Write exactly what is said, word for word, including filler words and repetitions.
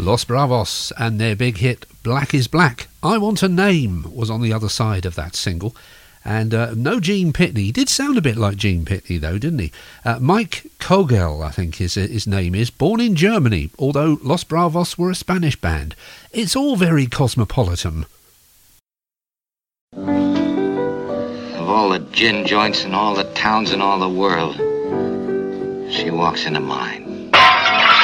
Los Bravos and their big hit Black is Black. I Want a Name was on the other side of that single. And uh, no Gene Pitney. He did sound a bit like Gene Pitney, though, didn't he? Uh, Mike Kogel, I think his, his name is, born in Germany, although Los Bravos were a Spanish band. It's all very cosmopolitan. Of all the gin joints in all the towns in all the world, she walks into mine.